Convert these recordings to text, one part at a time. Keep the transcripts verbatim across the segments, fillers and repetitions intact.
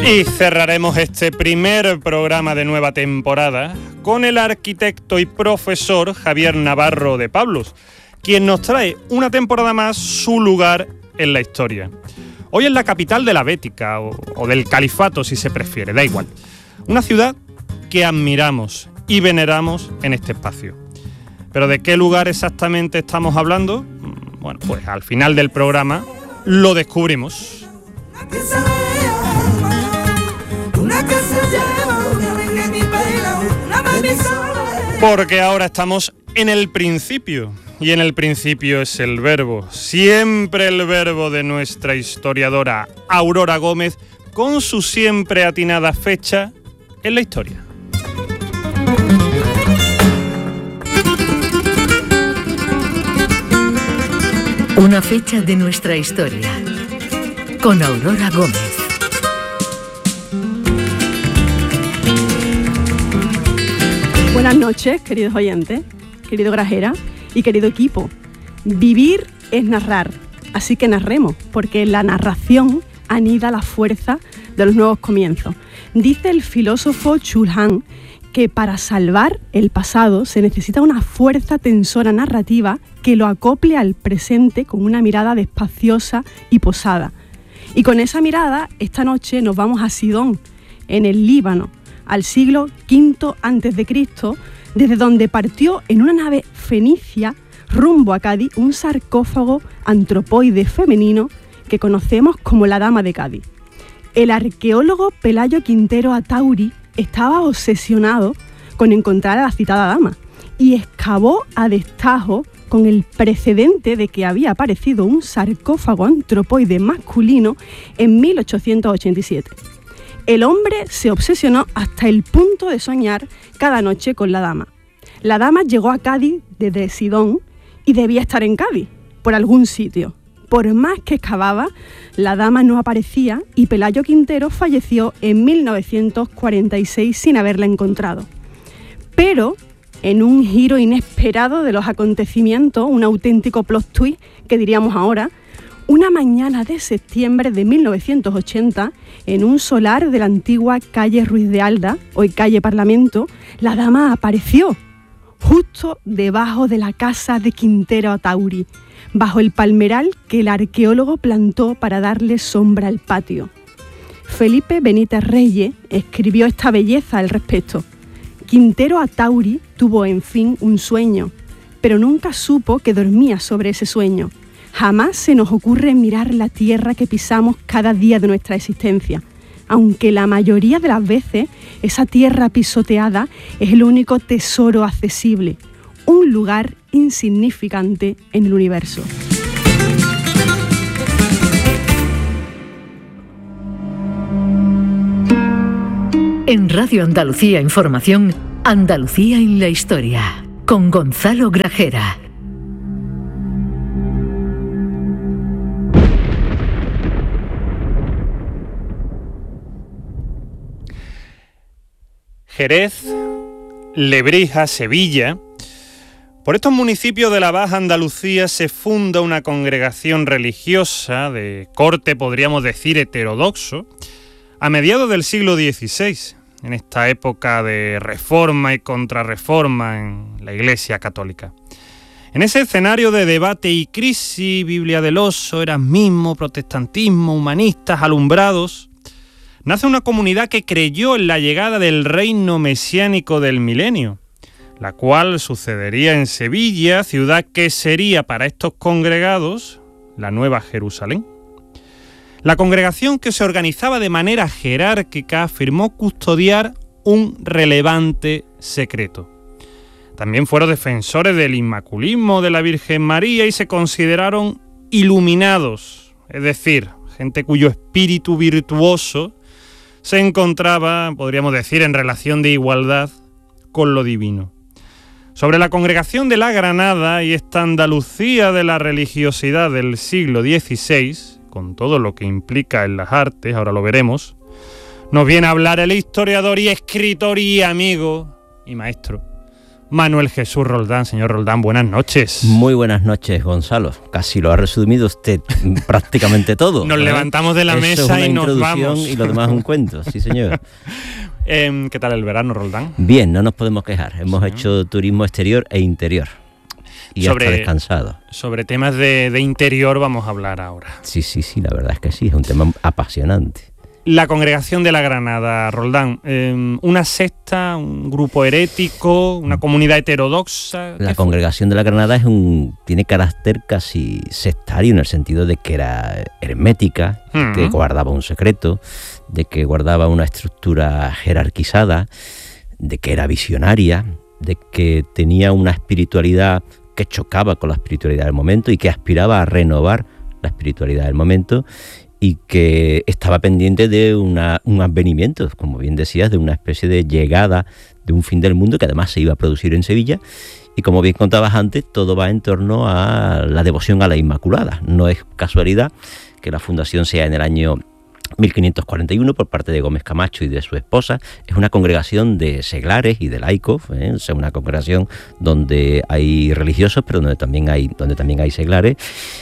Y cerraremos este primer programa de nueva temporada con el arquitecto y profesor Javier Navarro de Pablos, quien nos trae una temporada más su lugar en la historia. Hoy en la capital de la Bética, o, o del Califato si se prefiere, da igual. Una ciudad que admiramos y veneramos en este espacio. ¿Pero de qué lugar exactamente estamos hablando? Bueno, pues al final del programa lo descubrimos. Porque ahora estamos en el principio, y en el principio es el verbo, siempre el verbo de nuestra historiadora Aurora Gómez, con su siempre atinada fecha en la historia. Una fecha de nuestra historia, con Aurora Gómez. Buenas noches, queridos oyentes, querido Grajera y querido equipo. Vivir es narrar, así que narremos, porque en la narración anida la fuerza de los nuevos comienzos. Dice el filósofo Chul Han que para salvar el pasado se necesita una fuerza tensora narrativa que lo acople al presente con una mirada despaciosa y posada. Y con esa mirada, esta noche nos vamos a Sidón, en el Líbano, al siglo quinto antes de Cristo, desde donde partió en una nave fenicia rumbo a Cádiz un sarcófago antropoide femenino que conocemos como la Dama de Cádiz. El arqueólogo Pelayo Quintero Atauri estaba obsesionado con encontrar a la citada dama y excavó a destajo con el precedente de que había aparecido un sarcófago antropoide masculino en mil ochocientos ochenta y siete. El hombre se obsesionó hasta el punto de soñar cada noche con la dama. La dama llegó a Cádiz desde Sidón y debía estar en Cádiz, por algún sitio. Por más que excavaba, la dama no aparecía y Pelayo Quintero falleció en mil novecientos cuarenta y seis sin haberla encontrado. Pero, en un giro inesperado de los acontecimientos, un auténtico plot twist que diríamos ahora, una mañana de septiembre de mil novecientos ochenta, en un solar de la antigua calle Ruiz de Alda, hoy calle Parlamento, la dama apareció justo debajo de la casa de Quintero Atauri, bajo el palmeral que el arqueólogo plantó para darle sombra al patio. Felipe Benítez Reyes escribió esta belleza al respecto. Quintero Atauri tuvo, en fin, un sueño, pero nunca supo que dormía sobre ese sueño. Jamás se nos ocurre mirar la tierra que pisamos cada día de nuestra existencia, aunque la mayoría de las veces esa tierra pisoteada es el único tesoro accesible, un lugar insignificante en el universo. En Radio Andalucía Información, Andalucía en la historia, con Gonzalo Grajera. Jerez, Lebrija, Sevilla. Por estos municipios de la Baja Andalucía se funda una congregación religiosa de corte, podríamos decir, heterodoxo, a mediados del siglo dieciséis, en esta época de reforma y contrarreforma en la Iglesia Católica. En ese escenario de debate y crisis, Biblia del Oso, erasmismo, protestantismo, humanistas, alumbrados, nace una comunidad que creyó en la llegada del reino mesiánico del milenio, la cual sucedería en Sevilla, ciudad que sería para estos congregados la Nueva Jerusalén. La congregación, que se organizaba de manera jerárquica, afirmó custodiar un relevante secreto. También fueron defensores del inmaculismo de la Virgen María y se consideraron iluminados, es decir, gente cuyo espíritu virtuoso se encontraba, podríamos decir, en relación de igualdad con lo divino. Sobre la congregación de la Granada y esta Andalucía de la religiosidad del siglo dieciséis, con todo lo que implica en las artes, ahora lo veremos, nos viene a hablar el historiador y escritor y amigo y maestro Manuel Jesús Roldán. Señor Roldán, buenas noches. Muy buenas noches, Gonzalo. Casi lo ha resumido usted prácticamente todo. Nos ¿eh? levantamos de la Eso mesa es una y nos introducción vamos. Y lo demás es un cuento, sí señor. eh, ¿Qué tal el verano, Roldán? Bien, no nos podemos quejar. Hemos Sí. hecho turismo exterior e interior. Y sobre, hasta descansado. Sobre temas de, de interior vamos a hablar ahora. Sí, sí, sí, la verdad es que sí, es un tema apasionante. La Congregación de la Granada, Roldán, eh, una secta, un grupo herético, una comunidad heterodoxa. La Congregación de la Granada es un tiene carácter casi sectario en el sentido de que era hermética, uh-huh. que guardaba un secreto, de que guardaba una estructura jerarquizada, de que era visionaria, de que tenía una espiritualidad que chocaba con la espiritualidad del momento y que aspiraba a renovar la espiritualidad del momento, y que estaba pendiente de una, un advenimiento, como bien decías, de una especie de llegada de un fin del mundo que además se iba a producir en Sevilla. Y como bien contabas antes, todo va en torno a la devoción a la Inmaculada. No es casualidad que la fundación sea en el año mil quinientos cuarenta y uno por parte de Gómez Camacho y de su esposa. Es una congregación de seglares y de laicos, ¿eh? Es una congregación donde hay religiosos, pero donde también hay, donde también hay seglares,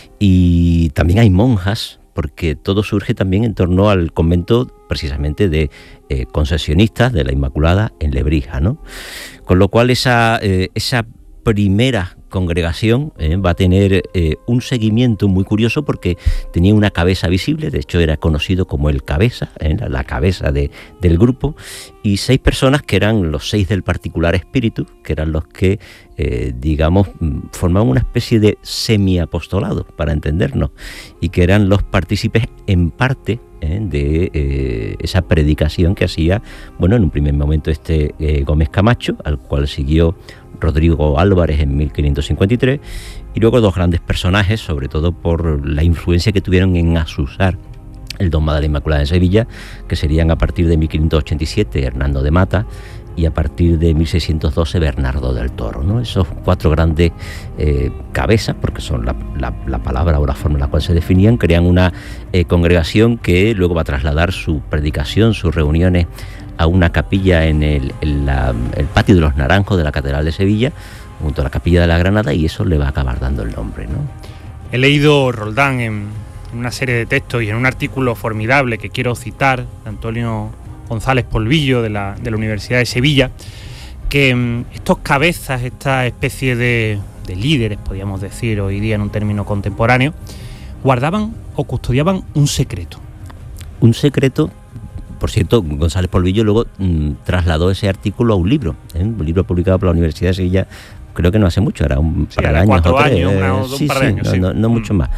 y también hay monjas, porque todo surge también en torno al convento precisamente de eh, concesionistas de la Inmaculada en Lebrija, ¿no? Con lo cual esa, eh, esa primera congregación eh, va a tener eh, un seguimiento muy curioso, porque tenía una cabeza visible, de hecho era conocido como el cabeza, eh, la, la cabeza de, del grupo, y seis personas que eran los seis del particular espíritu, que eran los que, eh, digamos, formaban una especie de semi-apostolado, para entendernos, y que eran los partícipes en parte eh, de eh, esa predicación que hacía, bueno, en un primer momento este eh, Gómez Camacho, al cual siguió Rodrigo Álvarez en mil quinientos cincuenta y tres, y luego dos grandes personajes, sobre todo por la influencia que tuvieron en asusar el dogma de la Inmaculada en Sevilla, que serían a partir de mil quinientos ochenta y siete Hernando de Mata y a partir de mil seiscientos doce Bernardo del Toro, ¿no? Esos cuatro grandes eh, cabezas, porque son la, la, la palabra o la forma en la cual se definían, crean una eh, congregación que luego va a trasladar su predicación, sus reuniones a una capilla en el, en la, el patio de los Naranjos de la Catedral de Sevilla, junto a la Capilla de la Granada, y eso le va a acabar dando el nombre, ¿no? He leído, Roldán, en una serie de textos y en un artículo formidable que quiero citar, de Antonio González Polvillo, de la, de la Universidad de Sevilla, que um, estos cabezas, esta especie de, de líderes, podríamos decir hoy día en un término contemporáneo, guardaban o custodiaban un secreto. Un secreto. Por cierto, González Polvillo luego mmm, trasladó ese artículo a un libro, ¿eh? Un libro publicado por la Universidad de Sevilla, creo que no hace mucho, era un sí, par de era años cuatro o tres, años, una, o sí, un par de sí, años, no, sí. no, no mm. mucho más.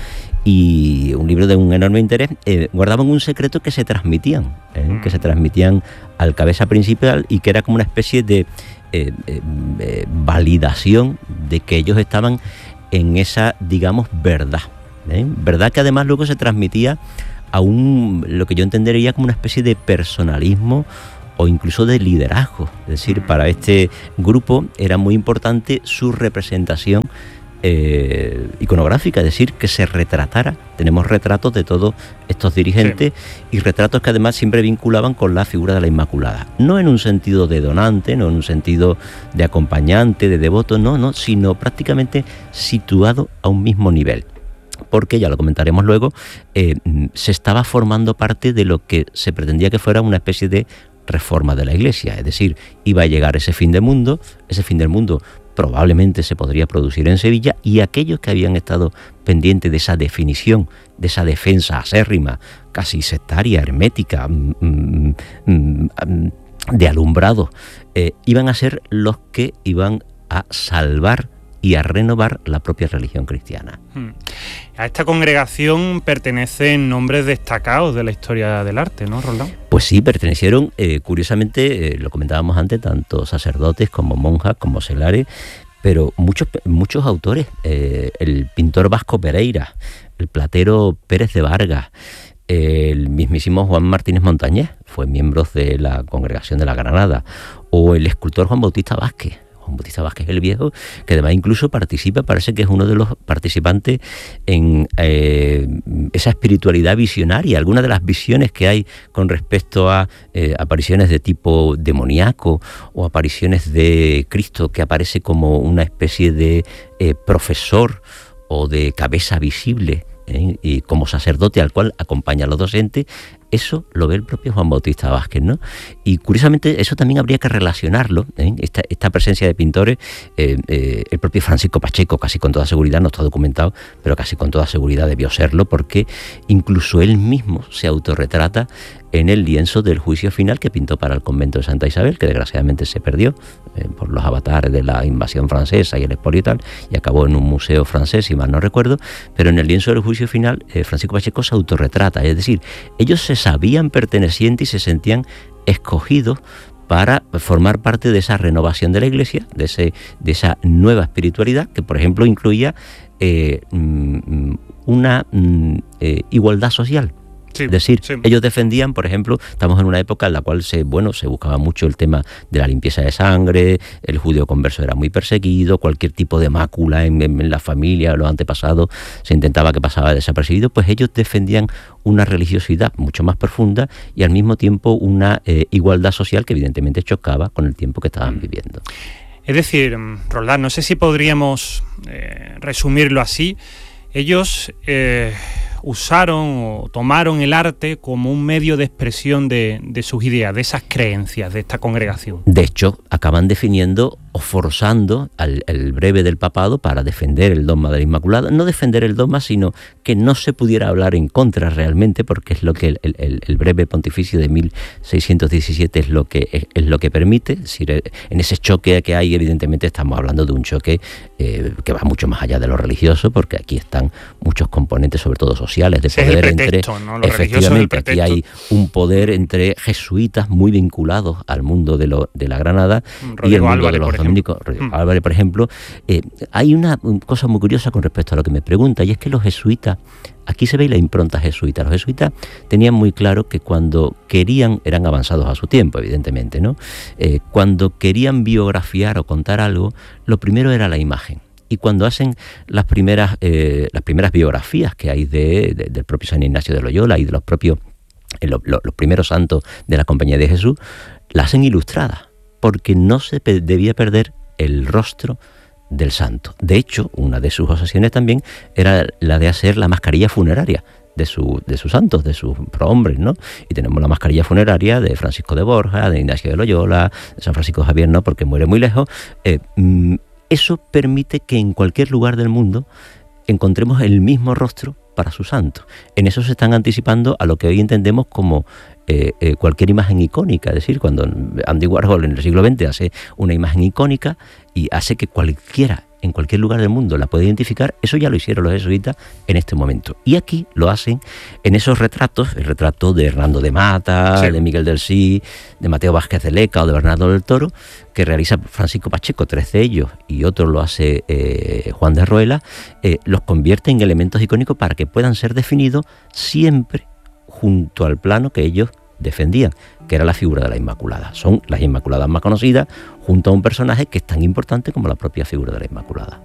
Y un libro de un enorme interés. Eh, guardaban un secreto que se transmitían, ¿eh? mm. que se transmitían al cabeza principal, y que era como una especie de eh, eh, eh, validación de que ellos estaban en esa, digamos, verdad, ¿eh? Verdad que además luego se transmitía a un, lo que yo entendería como una especie de personalismo o incluso de liderazgo. Es decir, para este grupo era muy importante su representación eh, iconográfica, es decir, que se retratara. Tenemos retratos de todos estos dirigentes, sí. Y retratos que además siempre vinculaban con la figura de la Inmaculada. No en un sentido de donante, no en un sentido de acompañante, de devoto, no, no, sino prácticamente situado a un mismo nivel. Porque, ya lo comentaremos luego, eh, se estaba formando parte de lo que se pretendía que fuera una especie de reforma de la Iglesia. Es decir, iba a llegar ese fin del mundo, ese fin del mundo probablemente se podría producir en Sevilla, y aquellos que habían estado pendientes de esa definición, de esa defensa acérrima, casi sectaria, hermética, mmm, mmm, de alumbrado, eh, iban a ser los que iban a salvar y a renovar la propia religión cristiana. A esta congregación pertenecen nombres destacados de la historia del arte, ¿no, Roldán? Pues sí, pertenecieron, eh, curiosamente, eh, lo comentábamos antes, tanto sacerdotes como monjas, como seglares, pero muchos, muchos autores. Eh, el pintor Vasco Pereira, el platero Pérez de Vargas, el mismísimo Juan Martínez Montañés, fue miembro de la Congregación de la Granada, o el escultor Juan Bautista Vázquez, Juan Bautista Vázquez el Viejo, que además incluso participa, parece que es uno de los participantes en eh, esa espiritualidad visionaria, algunas de las visiones que hay con respecto a eh, apariciones de tipo demoníaco o apariciones de Cristo que aparece como una especie de eh, profesor o de cabeza visible, ¿eh? Y como sacerdote al cual acompaña a los docentes. Eso lo ve el propio Juan Bautista Vázquez, ¿no? Y curiosamente eso también habría que relacionarlo, ¿eh? esta, esta presencia de pintores, eh, eh, el propio Francisco Pacheco, casi con toda seguridad, no está documentado, pero casi con toda seguridad debió serlo, porque incluso él mismo se autorretrata en el lienzo del juicio final que pintó para el convento de Santa Isabel, que desgraciadamente se perdió eh, por los avatares de la invasión francesa y el expolio y tal, y acabó en un museo francés, si mal no recuerdo, pero en el lienzo del juicio final eh, Francisco Pacheco se autorretrata, es decir, ellos se sabían pertenecientes y se sentían escogidos para formar parte de esa renovación de la Iglesia, de, ese, de esa nueva espiritualidad, que por ejemplo incluía eh, una eh, igualdad social. Sí, es decir, sí. ellos defendían, por ejemplo, estamos en una época en la cual se, bueno, se buscaba mucho el tema de la limpieza de sangre, el judío converso era muy perseguido, cualquier tipo de mácula en, en la familia, los antepasados, se intentaba que pasaba desapercibido, pues ellos defendían una religiosidad mucho más profunda y al mismo tiempo una eh, igualdad social que evidentemente chocaba con el tiempo que estaban viviendo. Es decir, Roldán, no sé si podríamos eh, resumirlo así, ellos eh, usaron o tomaron el arte como un medio de expresión de, de sus ideas, de esas creencias, de esta congregación. De hecho, acaban definiendo o forzando al el breve del papado para defender el dogma de la Inmaculada. No defender el dogma, sino que no se pudiera hablar en contra realmente, porque es lo que el, el, el breve pontificio de mil seiscientos diecisiete es lo que, es, es lo que permite. Es decir, en ese choque que hay, evidentemente estamos hablando de un choque eh, que va mucho más allá de lo religioso, porque aquí están muchos componentes, sobre todo sociales, de poder. Es el pretexto, entre... ¿no? Lo efectivamente, aquí hay un poder entre jesuitas muy vinculados al mundo de, lo, de la Granada Rodrigo y el mundo Álvarez, de los dominicos. Hmm. Álvarez, por ejemplo, eh, hay una cosa muy curiosa con respecto a lo que me pregunta, y es que los jesuitas, aquí se ve la impronta jesuita. Los jesuitas tenían muy claro que cuando querían, eran avanzados a su tiempo, evidentemente, ¿no? Eh, cuando querían biografiar o contar algo, lo primero era la imagen. Y cuando hacen las primeras, eh, las primeras biografías que hay de, de, del propio San Ignacio de Loyola y de los propios, eh, lo, lo, los primeros santos de la Compañía de Jesús, la hacen ilustradas, porque no se pe- debía perder el rostro del santo. De hecho, una de sus obsesiones también era la de hacer la mascarilla funeraria de, su, de sus santos, de sus prohombres, ¿no? Y tenemos la mascarilla funeraria de Francisco de Borja, de Ignacio de Loyola, de San Francisco Javier, no, porque muere muy lejos. Eh, eso permite que en cualquier lugar del mundo encontremos el mismo rostro para su santo. En eso se están anticipando a lo que hoy entendemos como eh, eh, cualquier imagen icónica, es decir, cuando Andy Warhol en el siglo veinte hace una imagen icónica y hace que cualquiera en cualquier lugar del mundo la puede identificar, eso ya lo hicieron los jesuitas en este momento. Y aquí lo hacen en esos retratos, el retrato de Hernando de Mata, sí. de Miguel del Sí, de Mateo Vázquez de Leca o de Bernardo del Toro, que realiza Francisco Pacheco, tres de ellos, y otro lo hace eh, Juan de Ruela, eh, los convierte en elementos icónicos para que puedan ser definidos siempre junto al plano que ellos defendían, que era la figura de la Inmaculada. Son las Inmaculadas más conocidas, junto a un personaje que es tan importante como la propia figura de la Inmaculada.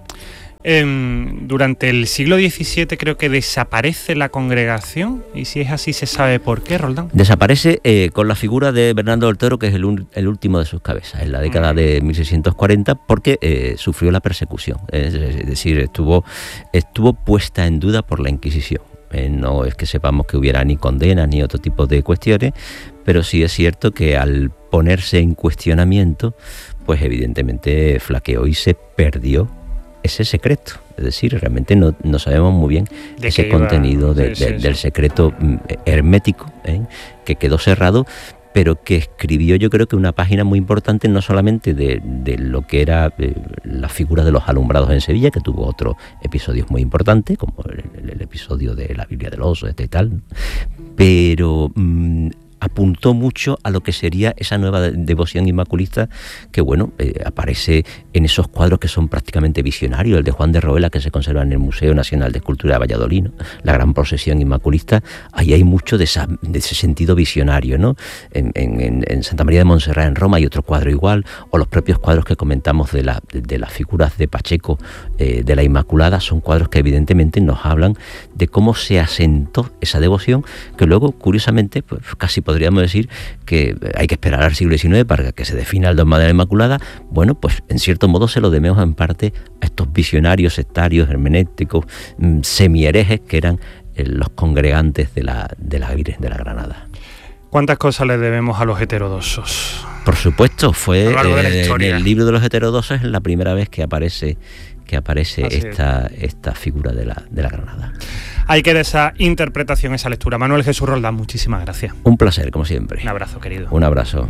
Eh, durante el siglo diecisiete creo que desaparece la congregación, y si es así, ¿se sabe por qué, Roldán? Desaparece eh, con la figura de Bernardo del Toro, que es el, un, el último de sus cabezas, en la década mm. de mil seiscientos cuarenta, porque eh, sufrió la persecución, es, es decir, estuvo, estuvo puesta en duda por la Inquisición. Eh, no es que sepamos que hubiera ni condenas ni otro tipo de cuestiones, pero sí es cierto que al ponerse en cuestionamiento, pues evidentemente flaqueó y se perdió ese secreto. Es decir, realmente no, no sabemos muy bien de ese contenido de, sí, de, sí, del sí. secreto hermético, ¿eh? que quedó cerrado, pero que escribió, yo creo que una página muy importante, no solamente de, de lo que era eh, la figura de los alumbrados en Sevilla, que tuvo otros episodios muy importantes, como el, el episodio de la Biblia del Oso, este y tal, pero mmm, aportó apuntó mucho a lo que sería esa nueva de, devoción inmaculista que, bueno, eh, aparece en esos cuadros que son prácticamente visionarios, el de Juan de Roela, que se conserva en el Museo Nacional de Escultura de Valladolid, ¿no? La gran procesión inmaculista. Ahí hay mucho de, esa, de ese sentido visionario, ¿no? En, en, en Santa María de Montserrat, en Roma, hay otro cuadro igual, o los propios cuadros que comentamos de, la, de, de las figuras de Pacheco, eh, de la Inmaculada, son cuadros que evidentemente nos hablan de cómo se asentó esa devoción, que luego, curiosamente, pues casi podríamos decir que hay que esperar al siglo diecinueve para que se defina el dogma de la Inmaculada. Bueno, pues en cierto modo se lo debemos en parte a estos visionarios sectarios, hermenéuticos, semi-herejes que eran eh, los congregantes de la, de la Virgen de la Granada. ¿Cuántas cosas le debemos a los heterodoxos? Por supuesto, fue eh, en el libro de los heterodoxos es la primera vez que aparece que aparece esta, esta figura de la, de la Granada. Hay que dar esa interpretación, esa lectura. Manuel Jesús Roldán, muchísimas gracias. Un placer, como siempre. Un abrazo, querido. Un abrazo.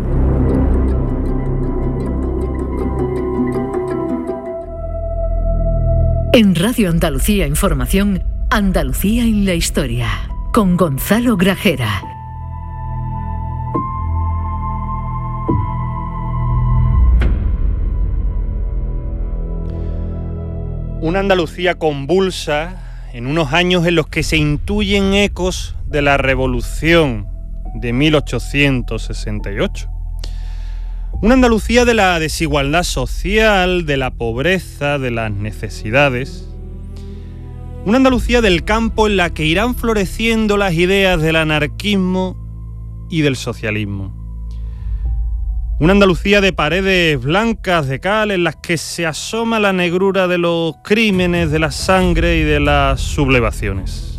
En Radio Andalucía Información, Andalucía en la Historia, con Gonzalo Grajera. Una Andalucía convulsa en unos años en los que se intuyen ecos de la Revolución de mil ochocientos sesenta y ocho. Una Andalucía de la desigualdad social, de la pobreza, de las necesidades. Una Andalucía del campo en la que irán floreciendo las ideas del anarquismo y del socialismo. Una Andalucía de paredes blancas de cal en las que se asoma la negrura de los crímenes, de la sangre y de las sublevaciones.